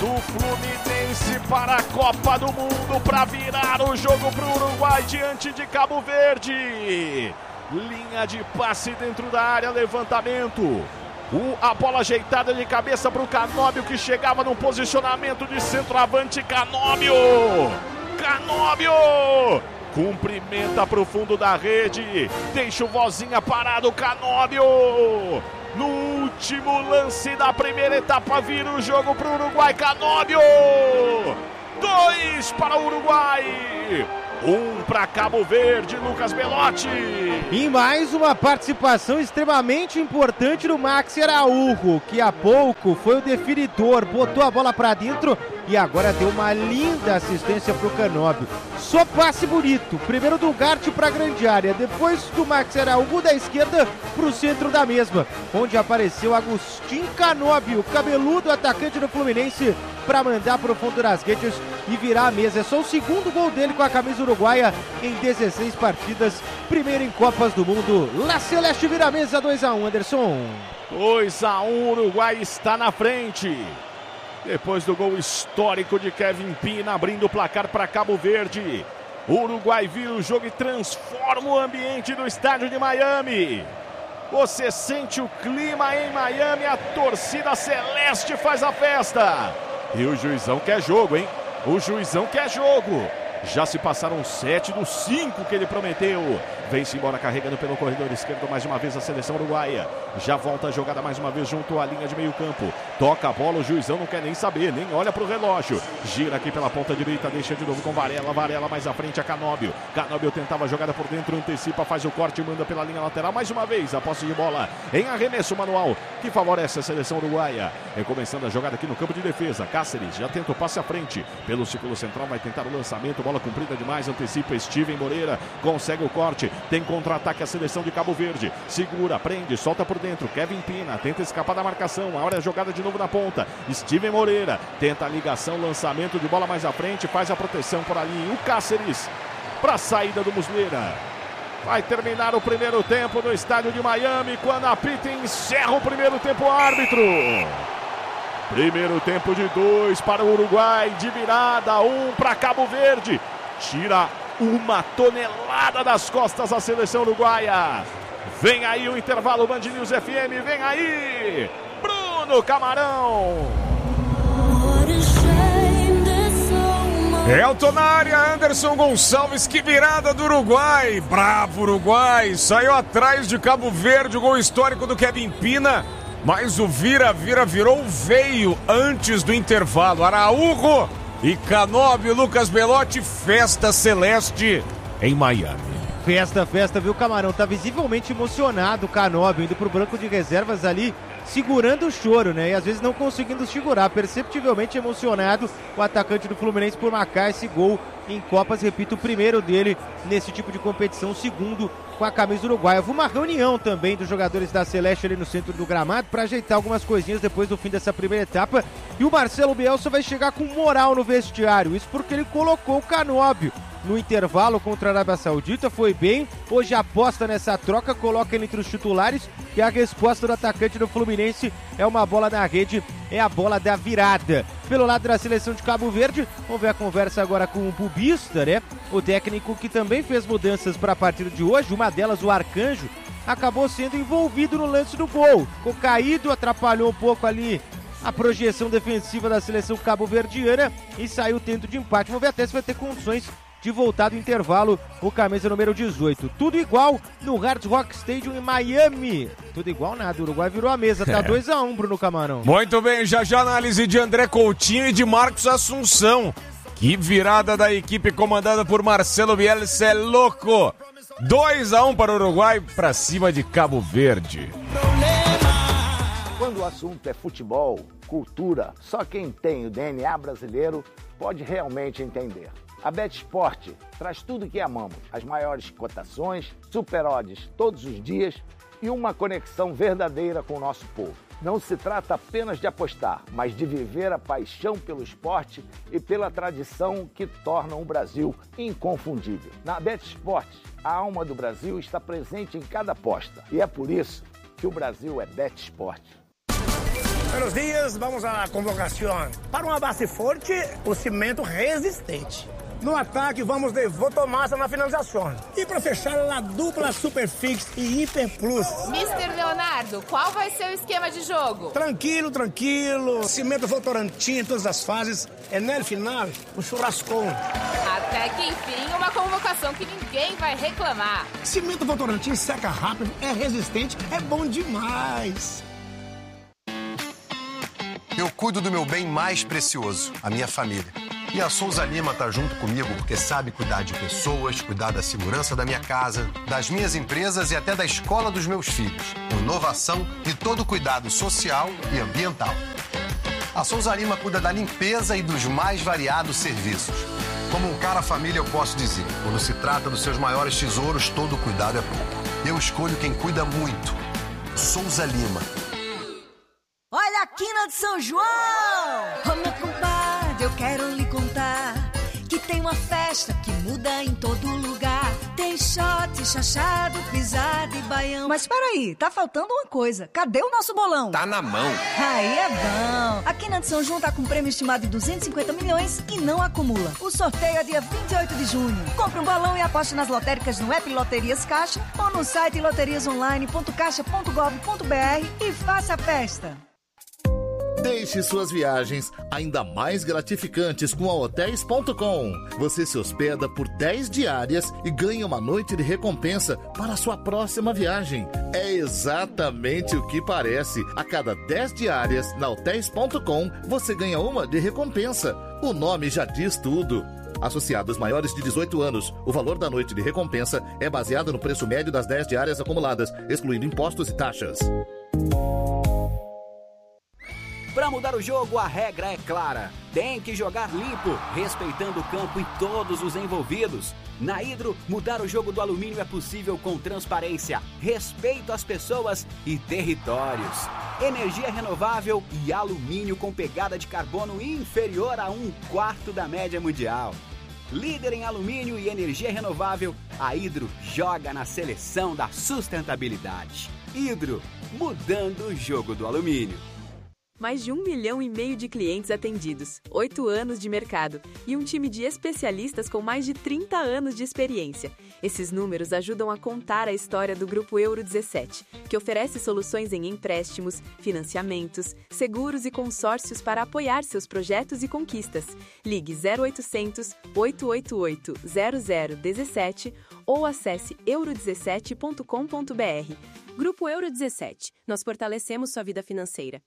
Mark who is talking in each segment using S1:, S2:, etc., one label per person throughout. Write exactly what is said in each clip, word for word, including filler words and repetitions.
S1: do Fluminense para a Copa do Mundo, para virar o jogo para o Uruguai diante de Cabo Verde. Linha de passe dentro da área, levantamento. O, a bola ajeitada de cabeça para o Canóbio, que chegava num posicionamento de centroavante. Canóbio! Canóbio! Cumprimenta para o fundo da rede. Deixa o Vozinha parado, Canóbio! No último lance da primeira etapa, vira o jogo para o Uruguai. Canóbio! Dois para o Uruguai! Um para Cabo Verde, Lucas Belotti.
S2: E mais uma participação extremamente importante do Maxi Araújo, que há pouco foi o definidor, botou a bola para dentro e agora deu uma linda assistência para o Canóbio. Só passe bonito, primeiro do Garte para a grande área, depois do Maxi Araújo da esquerda para o centro da mesma, onde apareceu Agustín Canóbio, cabeludo atacante do Fluminense, para mandar para o fundo das redes e virar a mesa. É só o segundo gol dele com a camisa uruguaia em dezesseis partidas, primeiro em Copas do Mundo. La Celeste vira a mesa, dois a um, Anderson.
S1: dois a um, Uruguai está na frente. Depois do gol histórico de Kevin Pina, abrindo o placar para Cabo Verde. O Uruguai vira o jogo e transforma o ambiente do estádio de Miami. Você sente o clima em Miami, a torcida celeste faz a festa. E o juizão quer jogo, hein? O juizão quer jogo. Já se passaram sete dos cinco que ele prometeu. Vem-se embora carregando pelo corredor esquerdo mais uma vez a seleção uruguaia. Já volta a jogada mais uma vez junto à linha de meio campo. Toca a bola, o juizão não quer nem saber, nem olha pro relógio. Gira aqui pela ponta direita, deixa de novo com Varela. Varela mais à frente a Canóbio. Canóbio tentava a jogada por dentro, antecipa, faz o corte, manda pela linha lateral. Mais uma vez a posse de bola em arremesso manual, que favorece a seleção uruguaia. Recomeçando a jogada aqui no campo de defesa. Cáceres já tenta o passe à frente. Pelo círculo central vai tentar o lançamento. Bola comprida demais, antecipa Steven Moreira. Consegue o corte. Tem contra-ataque a seleção de Cabo Verde. Segura, prende, solta por dentro. Kevin Pina tenta escapar da marcação. A hora é jogada de novo na ponta. Steven Moreira tenta a ligação, lançamento de bola mais à frente. Faz a proteção por ali. O Cáceres para a saída do Muslera. Vai terminar o primeiro tempo no estádio de Miami. Quando apita, encerra o primeiro tempo, árbitro. Primeiro tempo de dois para o Uruguai. De virada, um para Cabo Verde. Tira uma tonelada das costas a seleção uruguaia. Vem aí o intervalo, Band News F M, vem aí Bruno Camarão.
S3: Elton na área, Anderson Gonçalves, que virada do Uruguai. Bravo Uruguai, saiu atrás de Cabo Verde, o gol histórico do Kevin Pina. Mas o vira-vira virou veio antes do intervalo. Araújo e Canóbio, Lucas Belotti, festa celeste em Miami.
S2: Festa, festa, viu, Camarão? Tá visivelmente emocionado o Canóbio, indo pro banco de reservas ali, segurando o choro, né? E às vezes não conseguindo segurar, perceptivelmente emocionado o atacante do Fluminense por marcar esse gol em Copas, repito, o primeiro dele nesse tipo de competição, o segundo com a camisa uruguaia. Houve uma reunião também dos jogadores da Celeste ali no centro do gramado para ajeitar algumas coisinhas depois do fim dessa primeira etapa, e o Marcelo Bielsa vai chegar com moral no vestiário, isso porque ele colocou o Canóbio no intervalo contra a Arábia Saudita, foi bem, hoje aposta nessa troca, coloca ele entre os titulares, e a resposta do atacante do Fluminense é uma bola na rede, é a bola da virada. Pelo lado da seleção de Cabo Verde, vamos ver a conversa agora com o Bubista, né? O técnico que também fez mudanças para a partida de hoje, uma delas o Arcanjo, acabou sendo envolvido no lance do gol, ficou caído, atrapalhou um pouco ali a projeção defensiva da seleção cabo-verdiana e saiu tendo de empate. Vamos ver até se vai ter condições de voltar do intervalo o camisa número dezoito. Tudo igual no Hard Rock Stadium em Miami. Tudo igual nada, o Uruguai virou a mesa, tá dois a um, Bruno Camarão.
S3: Muito bem, já já análise de André Coutinho e de Marcos Assunção. Que virada da equipe comandada por Marcelo Bielsa, é louco. dois a um para o Uruguai, para cima de Cabo Verde.
S4: Quando o assunto é futebol, cultura, só quem tem o D N A brasileiro pode realmente entender. A BetSport traz tudo o que amamos, as maiores cotações, super odds todos os dias e uma conexão verdadeira com o nosso povo. Não se trata apenas de apostar, mas de viver a paixão pelo esporte e pela tradição que tornam o Brasil inconfundível. Na BetSport, a alma do Brasil está presente em cada aposta e é por isso que o Brasil é BetSport.
S5: Buenos dias, vamos à convocação. Para uma base forte, o cimento resistente. No ataque, vamos de Votomassa na finalização. E para fechar, a dupla Superfix e Hiper Plus.
S6: mister Leonardo, qual vai ser o esquema de jogo?
S5: Tranquilo, tranquilo. Cimento Votorantim em todas as fases. É no final, o churrascão.
S6: Até que enfim, uma convocação que ninguém vai reclamar.
S5: Cimento Votorantim seca rápido, é resistente, é bom demais.
S7: Eu cuido do meu bem mais precioso, a minha família. E a Souza Lima tá junto comigo porque sabe cuidar de pessoas, cuidar da segurança da minha casa, das minhas empresas e até da escola dos meus filhos. Com inovação e todo cuidado social e ambiental. A Souza Lima cuida da limpeza e dos mais variados serviços. Como um cara família, eu posso dizer, quando se trata dos seus maiores tesouros, todo cuidado é pouco. Eu escolho quem cuida muito. Souza Lima.
S8: Olha a quina de São João! Ô meu compadre, eu quero lhe contar que tem uma festa que muda em todo lugar. Tem shot, chachado, pisada e baião. Mas peraí, tá faltando uma coisa. Cadê o nosso bolão?
S7: Tá na mão.
S8: Aí é bom. A quina de São João tá com um prêmio estimado de duzentos e cinquenta milhões e não acumula. O sorteio é dia vinte e oito de junho. Compre um balão e aposte nas lotéricas no app Loterias Caixa ou no site loterias online ponto caixa ponto gov ponto br e faça a festa.
S9: Deixe suas viagens ainda mais gratificantes com a hotéis ponto com. Você se hospeda por dez diárias e ganha uma noite de recompensa para a sua próxima viagem. É exatamente o que parece. A cada dez diárias na hotéis ponto com, você ganha uma de recompensa. O nome já diz tudo. Associados maiores de dezoito anos, o valor da noite de recompensa é baseado no preço médio das dez diárias acumuladas, excluindo impostos e taxas.
S10: Para mudar o jogo, a regra é clara. Tem que jogar limpo, respeitando o campo e todos os envolvidos. Na Hidro, mudar o jogo do alumínio é possível com transparência, respeito às pessoas e territórios. Energia renovável e alumínio com pegada de carbono inferior a um quarto da média mundial. Líder em alumínio e energia renovável, a Hidro joga na seleção da sustentabilidade. Hidro, mudando o jogo do alumínio.
S11: Mais de um milhão e meio de clientes atendidos, oito anos de mercado e um time de especialistas com mais de trinta anos de experiência. Esses números ajudam a contar a história do Grupo Euro dezessete, que oferece soluções em empréstimos, financiamentos, seguros e consórcios para apoiar seus projetos e conquistas. Ligue zero oitocentos, oito oito oito, zero zero um sete ou acesse euro dezessete ponto com ponto br. Grupo Euro dezessete. Nós fortalecemos sua vida financeira.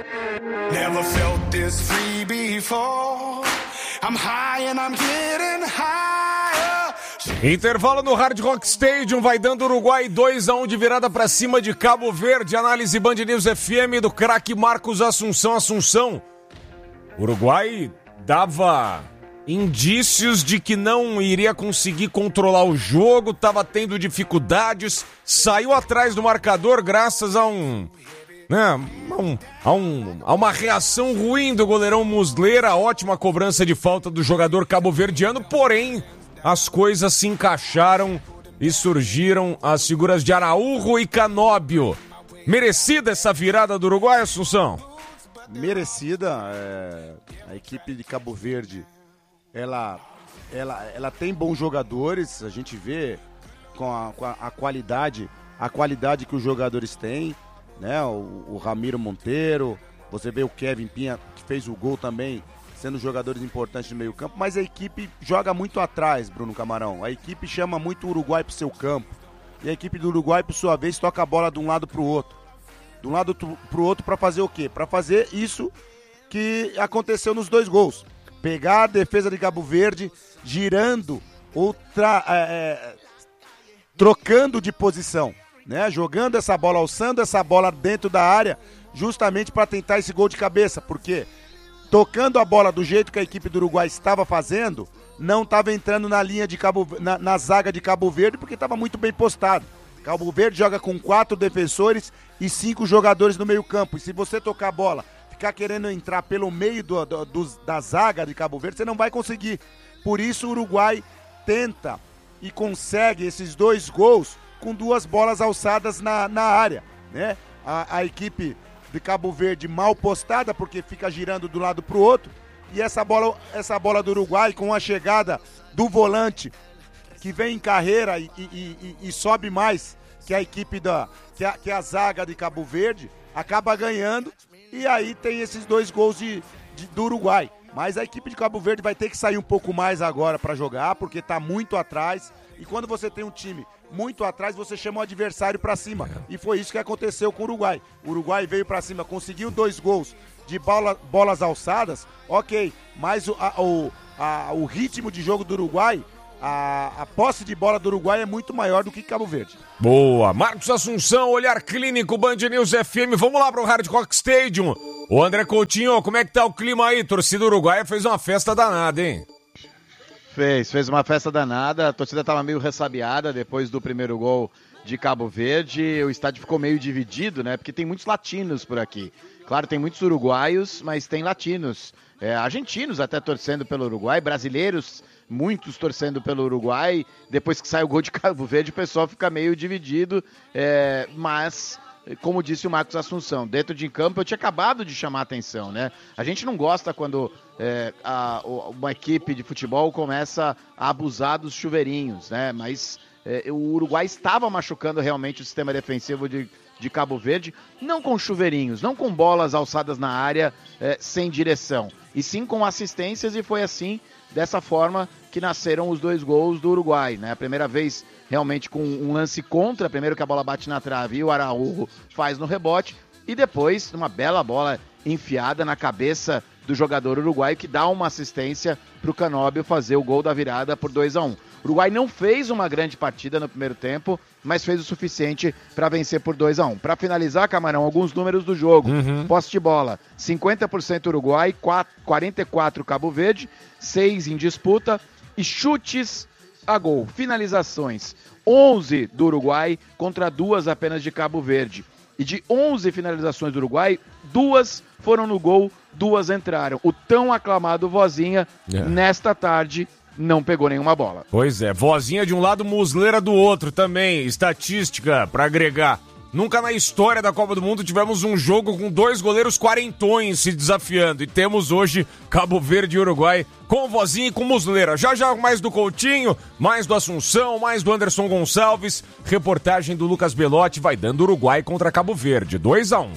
S12: Never felt this free before. I'm high and I'm getting higher.
S3: Intervalo no Hard Rock Stadium, vai dando Uruguai dois a um de virada pra cima de Cabo Verde. Análise Band News F M do craque Marcos Assunção. Assunção, Uruguai dava indícios de que não iria conseguir controlar o jogo, estava tendo dificuldades, saiu atrás do marcador graças a um, né, a, um, a, um, a uma reação ruim do goleirão Muslera, ótima cobrança de falta do jogador cabo-verdiano, porém as coisas se encaixaram e surgiram as figuras de Araújo e Canóbio. Merecida essa virada do Uruguai, Assunção?
S13: Merecida, é, a equipe de Cabo Verde Ela, ela, ela tem bons jogadores, a gente vê com a, com a, a qualidade, a qualidade que os jogadores têm, né? O, o Ramiro Monteiro, você vê o Kevin Pinha, que fez o gol também, sendo jogadores importantes no meio campo, mas a equipe joga muito atrás, Bruno Camarão. A equipe chama muito o Uruguai pro seu campo, e a equipe do Uruguai, por sua vez, toca a bola de um lado pro outro. De um lado pro outro para fazer o quê? Para fazer isso que aconteceu nos dois gols. Pegar a defesa de Cabo Verde, girando ou tra- é, trocando de posição, né? Jogando essa bola, alçando essa bola dentro da área, justamente para tentar esse gol de cabeça, porque tocando a bola do jeito que a equipe do Uruguai estava fazendo, não estava entrando na linha de Cabo, na, na zaga de Cabo Verde, porque estava muito bem postado. Cabo Verde joga com quatro defensores e cinco jogadores no meio campo, e se você tocar a bola, ficar querendo entrar pelo meio do, do, do, da zaga de Cabo Verde, você não vai conseguir. Por isso o Uruguai tenta e consegue esses dois gols com duas bolas alçadas na, na área, né? A, a equipe de Cabo Verde mal postada, porque fica girando de um lado para o outro. E essa bola, essa bola do Uruguai, com a chegada do volante, que vem em carreira e, e, e, e sobe mais que a equipe da, que a, que a zaga de Cabo Verde, acaba ganhando. E aí tem esses dois gols de, de, do Uruguai. Mas a equipe de Cabo Verde vai ter que sair um pouco mais agora para jogar, porque está muito atrás. E quando você tem um time muito atrás, você chama o adversário para cima. E foi isso que aconteceu com o Uruguai. O Uruguai veio para cima, conseguiu dois gols de bola, bolas alçadas, ok. Mas o, a, o, a, o ritmo de jogo do Uruguai, a, a posse de bola do Uruguai é muito maior do que Cabo Verde.
S3: Boa, Marcos Assunção, Olhar Clínico, Band News F M. Vamos lá pro Hard Rock Stadium. Ô André Coutinho, como é que tá o clima aí? Torcida uruguaia fez uma festa danada, hein?
S14: Fez, fez uma festa danada. A torcida tava meio ressabiada depois do primeiro gol de Cabo Verde. O estádio ficou meio dividido, né? Porque tem muitos latinos por aqui. Claro, tem muitos uruguaios, mas tem latinos. É, argentinos até torcendo pelo Uruguai, brasileiros, muitos torcendo pelo Uruguai. Depois que sai o gol de Cabo Verde, o pessoal fica meio dividido, é, mas, como disse o Marcos Assunção, dentro de campo eu tinha acabado de chamar a atenção, né? A gente não gosta quando é, a, uma equipe de futebol começa a abusar dos chuveirinhos, né? Mas é, o Uruguai estava machucando realmente o sistema defensivo de de Cabo Verde, não com chuveirinhos, não com bolas alçadas na área é, sem direção, e sim com assistências, e foi assim, dessa forma, que nasceram os dois gols do Uruguai, né? A primeira vez realmente com um lance contra, primeiro que a bola bate na trave e o Araújo faz no rebote, e depois uma bela bola enfiada na cabeça do jogador uruguaio, que dá uma assistência para o Canóbio fazer o gol da virada por dois a um. O Uruguai não fez uma grande partida no primeiro tempo, mas fez o suficiente para vencer por dois a um. Para finalizar, Camarão, alguns números do jogo. Uhum. Posse de bola, cinquenta por cento Uruguai, quarenta e quatro por cento Cabo Verde, seis em disputa, e chutes a gol, finalizações, onze do Uruguai contra duas apenas de Cabo Verde. E de onze finalizações do Uruguai, duas foram no gol, duas entraram. O tão aclamado Vozinha, yeah. nesta tarde, não pegou nenhuma bola.
S3: Pois é, Vozinha de um lado, Muslera do outro também. Estatística para agregar. Nunca na história da Copa do Mundo tivemos um jogo com dois goleiros quarentões se desafiando. E temos hoje Cabo Verde e Uruguai com Vozinha e com Muslera. Já já mais do Coutinho, mais do Assunção, mais do Anderson Gonçalves. Reportagem do Lucas Belotti vai dando Uruguai contra Cabo Verde. dois a um.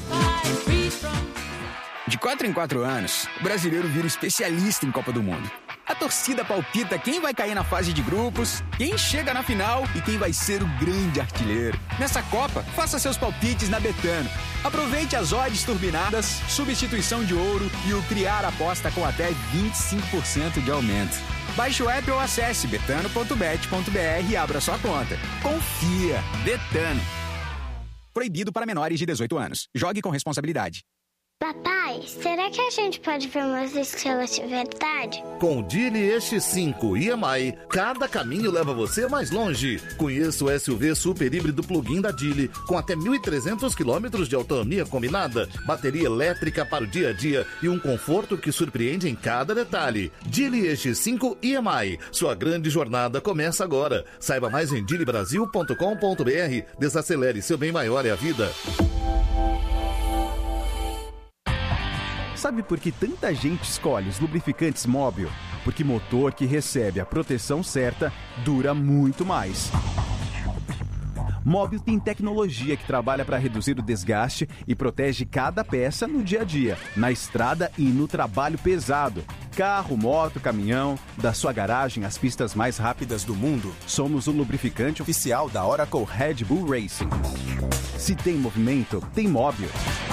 S15: De quatro em quatro anos, o brasileiro vira especialista em Copa do Mundo. A torcida palpita quem vai cair na fase de grupos, quem chega na final e quem vai ser o grande artilheiro. Nessa Copa, faça seus palpites na Betano. Aproveite as odds turbinadas, substituição de ouro e o criar aposta com até vinte e cinco por cento de aumento. Baixe o app ou acesse betano ponto bet ponto b r e abra sua conta. Confia. Betano. Proibido para menores de dezoito anos. Jogue com responsabilidade.
S16: Papai, será que a gente pode ver umas estrelas de verdade?
S9: Com o Geely E X cinco e M I, cada caminho leva você mais longe. Conheça o S U V super híbrido plug-in da Geely, com até mil e trezentos quilômetros de autonomia combinada, bateria elétrica para o dia a dia e um conforto que surpreende em cada detalhe. Geely E X cinco e M I, sua grande jornada começa agora. Saiba mais em geely brasil ponto com ponto b r. Desacelere, seu bem maior é a vida.
S17: Sabe por que tanta gente escolhe os lubrificantes Móbil? Porque motor que recebe a proteção certa dura muito mais. Móbil tem tecnologia que trabalha para reduzir o desgaste e protege cada peça no dia a dia, na estrada e no trabalho pesado. Carro, moto, caminhão, da sua garagem às pistas mais rápidas do mundo, somos o lubrificante oficial da Oracle Red Bull Racing. Se tem movimento, tem Móbil.